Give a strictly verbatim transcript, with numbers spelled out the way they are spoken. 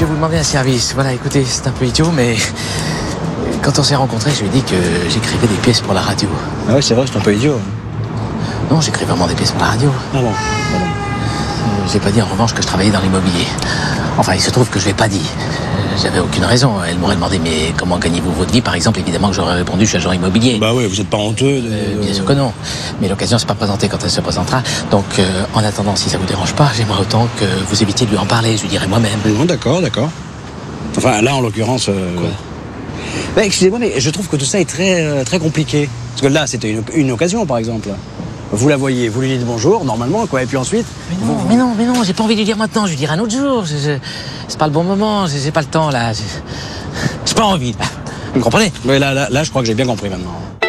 vais vous demander un service. Voilà, écoutez, c'est un peu idiot, mais quand on s'est rencontrés, je lui ai dit que j'écrivais des pièces pour la radio. Ah ouais, c'est vrai, c'est un peu idiot. Non, j'écris vraiment des pièces pour la radio. Ah bon, pardon. J'ai pas dit en revanche que je travaillais dans l'immobilier. Enfin, il se trouve que je l'ai pas dit. J'avais aucune raison. Elle m'aurait demandé, mais comment gagnez-vous votre vie, par exemple? Évidemment que j'aurais répondu, je suis agent immobilier. Bah ouais, vous êtes pas honteux de... Euh, bien sûr que non. Mais l'occasion s'est pas présentée quand elle se présentera. Donc, euh, en attendant, si ça vous dérange pas, j'aimerais autant que vous évitiez de lui en parler, je lui dirai moi-même. Non, d'accord, d'accord. Enfin, là, en l'occurrence... Euh... Quoi? Bah, excusez-moi, mais je trouve que tout ça est très, euh, très compliqué. Parce que là, c'était une, une occasion, par exemple. Vous la voyez, vous lui dites bonjour, normalement, quoi, et puis ensuite... Mais non, vous... mais non, mais non, j'ai pas envie de lui dire maintenant, je lui dirai un autre jour. Je, je... C'est pas le bon moment, j'ai j'ai pas le temps, là. J'ai j'ai pas envie, là. Vous comprenez? Oui, là, là, là, je crois que j'ai bien compris, maintenant.